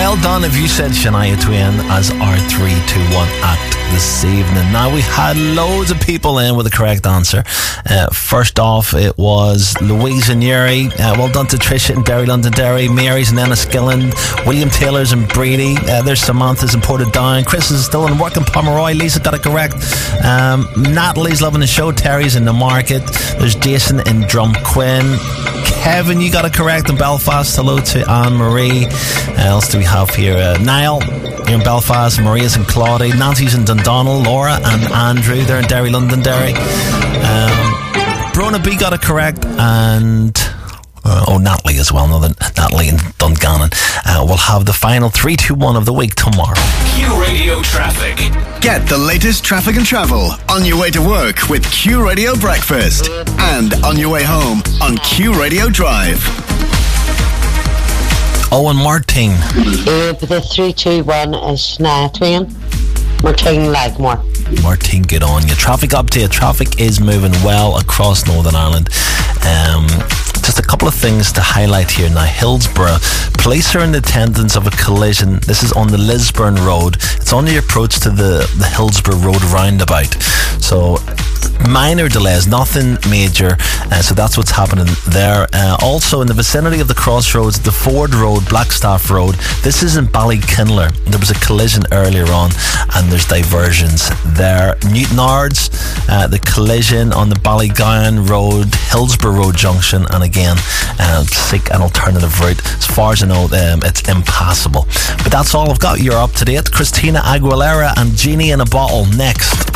Well done if you said Shania Twain as our 3-2-1 act this evening. Now, we had loads of people in with the correct answer. First off, it was Louise and Yuri. Well done to Tricia in Derry, Londonderry. Mary's in Enniskillen. William Taylor's in Brady. There's Samantha's in Portadown. Chris is still in work in Pomeroy. Lisa got it correct. Natalie's loving the show. Terry's in the market. There's Jason in Drumquin. Kevin, you got it correct in Belfast. Hello to Anne-Marie. Else do we have here? Niall, you're in Belfast. Maria's in Claudy. Nancy's in Dundonald. Laura and Andrew, they're in Derry, Londonderry. Brona B got it correct. And Natalie as well. Natalie in Dungannon. We'll have the final 3-2-1 of the week tomorrow. Q Radio Traffic. Get the latest traffic and travel on your way to work with Q Radio Breakfast, and on your way home on Q Radio Drive. Owen Martin. The 3-2-1 is Shania Twain. Martin Lagmore. Martin, get on you. Traffic update. Traffic is moving well across Northern Ireland. Just a couple of things to highlight here now. Hillsborough. Police are in attendance of a collision. This is on the Lisburn Road. It's on the approach to the Hillsborough Road roundabout. So minor delays, nothing major. So that's what's happening there. Also in the vicinity of the crossroads, the Ford Road, Blackstaff Road. This is in Ballykinler. There was a collision earlier on and there's diversions there. Newtonards, the collision on the Ballygowan Road, Hillsborough Road Junction, and again, seek an alternative route. As far as I know, it's impassable. But that's all I've got. You're up to date. Christina Aguilera and Genie in a Bottle next.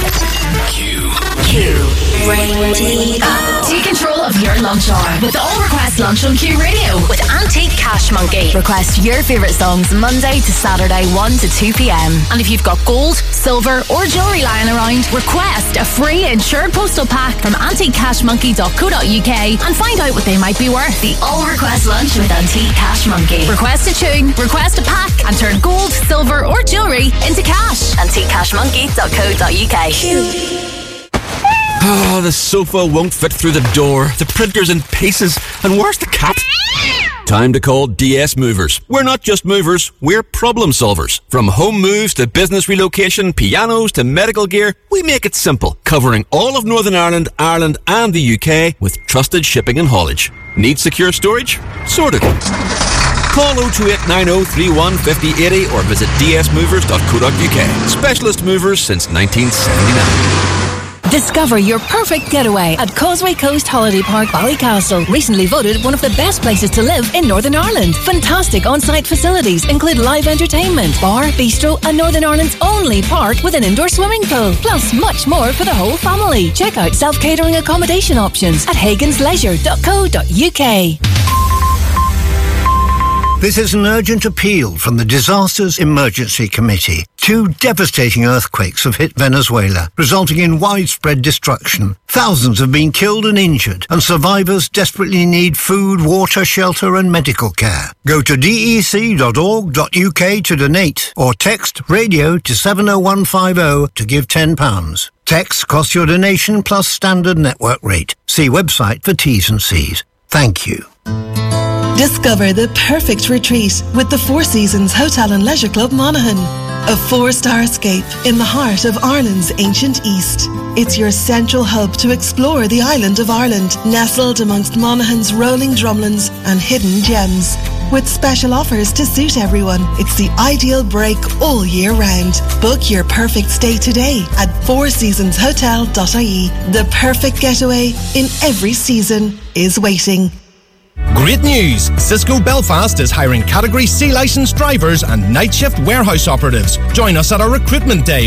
Q Radio. Take control of your lunch hour with the All Request Lunch on Q Radio with Antique Cash Monkey. Request your favourite songs Monday to Saturday 1 to 2 p.m. And if you've got gold, silver or jewellery lying around, request a free insured postal pack from antiquecashmonkey.co.uk and find out what they might be worth. The All Request Lunch with Antique Cash Monkey. Request a tune, request a pack and turn gold, silver or jewellery into cash. antiquecashmonkey.co.uk. Oh, the sofa won't fit through the door. The printer's in pieces. And where's the cat? Time to call DS Movers. We're not just movers, we're problem solvers. From home moves to business relocation, pianos to medical gear, we make it simple, covering all of Northern Ireland, Ireland and the UK with trusted shipping and haulage. Need secure storage? Sorted. Call 02890 31 50 80 or visit dsmovers.co.uk. Specialist movers since 1979. Discover your perfect getaway at Causeway Coast Holiday Park, Ballycastle. Recently voted one of the best places to live in Northern Ireland. Fantastic on-site facilities include live entertainment, bar, bistro and Northern Ireland's only park with an indoor swimming pool. Plus much more for the whole family. Check out self-catering accommodation options at hagensleisure.co.uk. This is an urgent appeal from the Disasters Emergency Committee. 2 devastating earthquakes have hit Venezuela, resulting in widespread destruction. Thousands have been killed and injured, and survivors desperately need food, water, shelter and medical care. Go to dec.org.uk to donate, or text radio to 70150 to give £10. Texts cost your donation plus standard network rate. See website for T's and C's. Thank you. Discover the perfect retreat with the Four Seasons Hotel and Leisure Club Monaghan. A 4-star escape in the heart of Ireland's ancient East. It's your central hub to explore the island of Ireland, nestled amongst Monaghan's rolling drumlins and hidden gems. With special offers to suit everyone, it's the ideal break all year round. Book your perfect stay today at fourseasonshotel.ie. The perfect getaway in every season is waiting. Great news! Cisco Belfast is hiring Category C licensed drivers and night shift warehouse operatives. Join us at our recruitment day